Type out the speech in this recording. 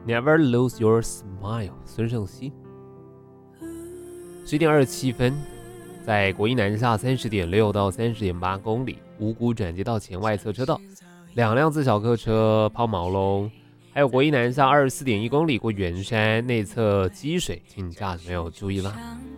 Never lose your smile， 孙盛熙。10点27分，在国一南下30.6到30.8公里，五股转接道前外侧车道，2辆自小客车抛锚喽。还有国一南下24.1公里过圆山内侧积水，请驾驶没有注意啦。